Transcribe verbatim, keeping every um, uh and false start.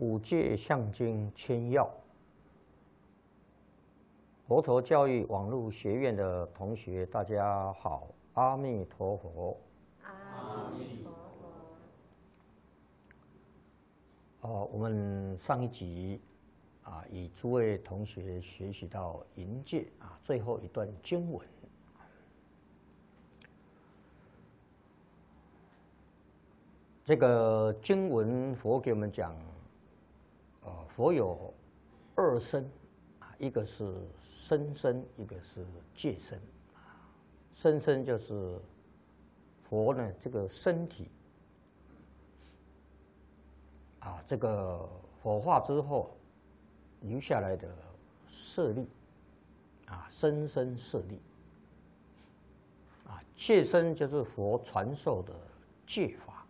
五戒相经千要，佛陀教育网络学院的同学，大家好，阿弥陀佛。 阿弥陀佛。哦，我们上一集啊，与诸位同学学习到淫戒啊最后一段经文。这个经文佛给我们讲，呃，佛有二身啊，一个是身身，一个是戒身。身身就是佛呢这个身体啊，这个火化之后留下来的舍利啊，身身舍利啊，戒身就是佛传授的戒法。